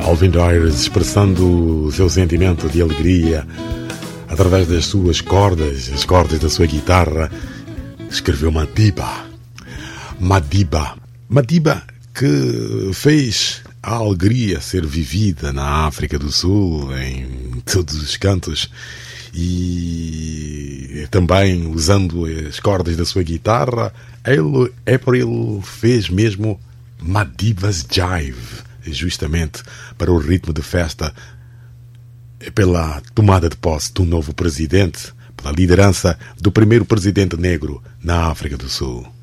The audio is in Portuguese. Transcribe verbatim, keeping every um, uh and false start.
Alvin Ayres, expressando o seu sentimento de alegria através das suas cordas, as cordas da sua guitarra, escreveu Madiba. Madiba. Madiba que fez a alegria ser vivida na África do Sul, em todos os cantos, e também usando as cordas da sua guitarra. Ele, é por ele fez mesmo Madiba's Jive, justamente para o ritmo de festa, pela tomada de posse do novo presidente, pela liderança do primeiro presidente negro na África do Sul.